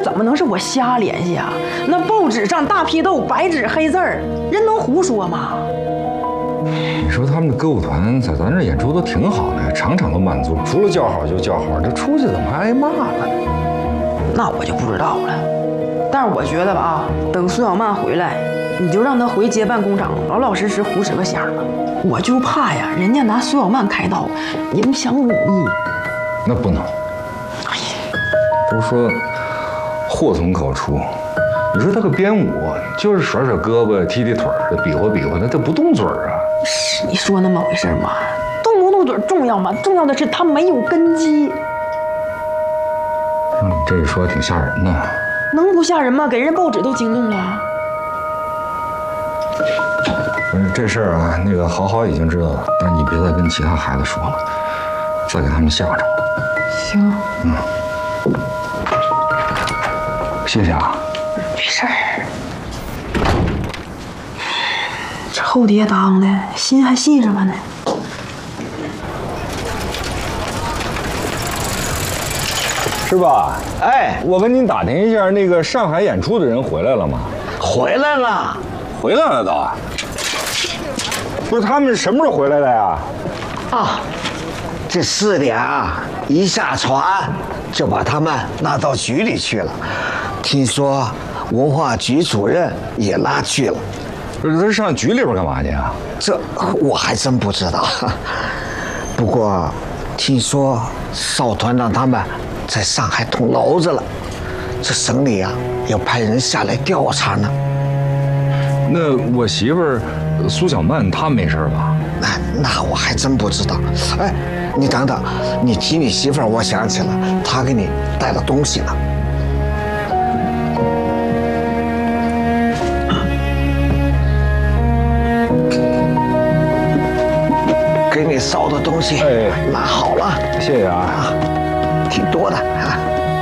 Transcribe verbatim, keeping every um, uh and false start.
怎么能是我瞎联系啊？那报纸上大批斗，白纸黑字儿，人能胡说吗？ 你说他们的歌舞团在咱这演出都挺好的，场场都满座，除了叫好就叫好，这出去怎么还挨骂了？ 那我就不知道了。但是我觉得吧啊，等苏小曼回来，你就让她回接办工厂，老老实实胡使个响吧。我就怕呀，人家拿苏小曼开刀，影响武艺。 那不能。 哎呀， 都说祸从口出。你说他个编舞，就是甩甩胳膊、踢踢腿儿、比划比划，那他不动嘴儿啊？ 是你说那么回事吗？动不动嘴重要吗？重要的是他没有根基。 嗯，这一说挺吓人的。 能不吓人吗？给人报纸都惊动了。 不是这事儿啊，那个好好已经知道了，但是你别再跟其他孩子说了，再给他们吓着。 行。 嗯。谢谢啊。 没事儿。这后爹当的心还细着了呢。 是吧？ 哎， 我跟您打听一下，那个上海演出的人回来了吗？ 回来了， 回来了都。不是他们什么时候回来的呀？ 啊，这四点啊，一下船就把他们拉到局里去了。听说文化局主任也拉去了。 不是他上局里边干嘛去啊？ 这我还真不知道。不过听说邵团长他们在上海捅娄子了，这省里啊要派人下来调查呢。 那我媳妇儿苏小曼她没事吧？ 那那我还真不知道。哎，你等等，你提你媳妇儿，我想起了，她给你带了东西呢。给你烧的东西， 哎， 拿好了， 谢谢啊， 啊，挺多的啊。